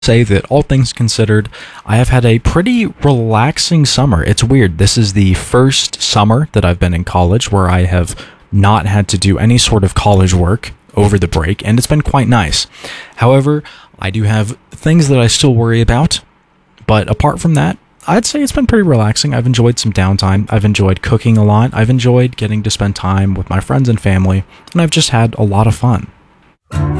say that all things considered, I have had a pretty relaxing summer. It's weird. This is the first summer that I've been in college where I have not had to do any sort of college work over the break, and it's been quite nice. However, I do have things that I still worry about, but apart from that, I'd say it's been pretty relaxing. I've enjoyed some downtime. I've enjoyed cooking a lot. I've enjoyed getting to spend time with my friends and family, and I've just had a lot of fun.